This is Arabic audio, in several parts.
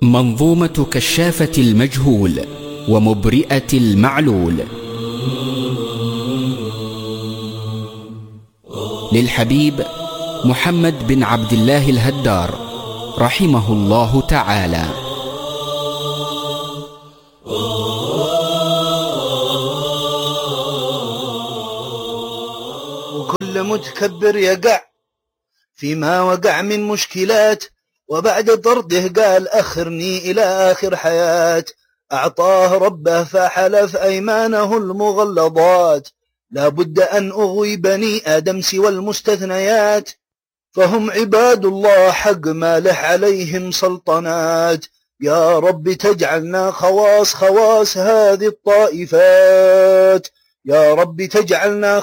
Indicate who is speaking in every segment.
Speaker 1: منظومة كشافة المجهول ومبرئة المعلول للحبيب محمد بن عبد الله الهدار رحمه الله تعالى.
Speaker 2: وكل متكبر يقع فيما وقع من مشكلات، وبعد طرده قال أخرني إلى آخر حياة. أعطاه ربه فحلف أيمانه المغلظات، لا بد أن أغوي بني آدم سوى المستثنيات، فهم عباد الله حق ما له عليهم سلطنات. يا رب تجعلنا خواص هذه الطائفات، يا رب تجعلنا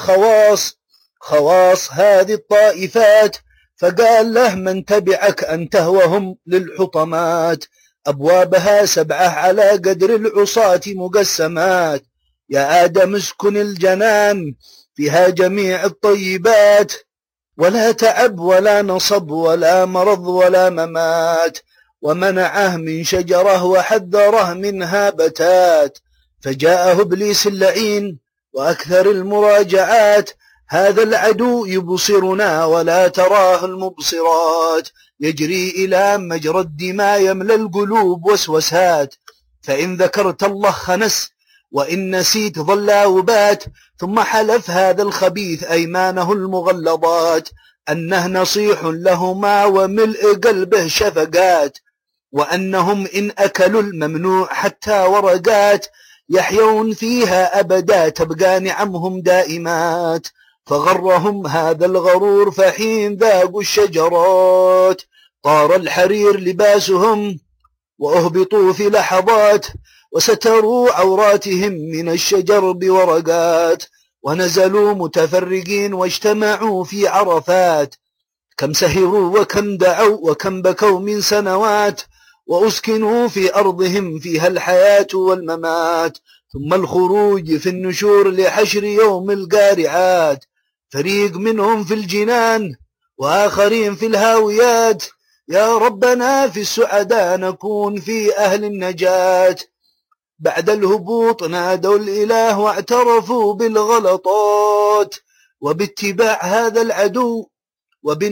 Speaker 2: خواص هذه الطائفات. فقال له من تبعك أنت وهم للحطمات، أبوابها 7 على قدر العصاة مقسمات. يا آدم اسكن الجنان فيها جميع الطيبات، ولا تعب ولا نصب ولا مرض ولا ممات. ومنعه من شجرة وحذره منها بتات، فجاءه إبليس اللعين وأكثر المراجعات. هذا العدو يبصرنا ولا تراه المبصرات، يجري إلى مجرى الدماء يملى القلوب وسوسات. فإن ذكرت الله خنس وإن نسيت ظل وبات. ثم حلف هذا الخبيث أيمانه المغلظات، أنه نصيح لهما وملء قلبه شفقات، وأنهم إن أكلوا الممنوع حتى ورقات يحيون فيها أبدا تبقى نعمهم دائمات. فغرهم هذا الغرور فحين ذاقوا الشجرات، طار الحرير لباسهم وأهبطوا في لحظات، وستروا عوراتهم من الشجر بورقات. ونزلوا متفرقين واجتمعوا في عرفات، كم سهروا وكم دعوا وكم بكوا من سنوات، وأسكنوا في أرضهم فيها الحياة والممات. ثم الخروج في النشور لحشر يوم القارعات، فريق منهم في الجنان وآخرين في الهاويات. يا ربنا في السعداء نكون في أهل النجاة. بعد الهبوط نادوا الإله واعترفوا بالغلطات وباتباع هذا العدو